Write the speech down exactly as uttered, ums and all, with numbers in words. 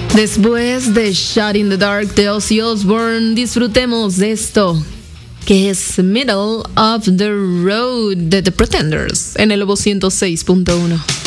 Después de Shot in the Dark de Ozzy Osbourne, disfrutemos de esto, que es Middle of the Road de The Pretenders en el Lobo ciento seis punto uno.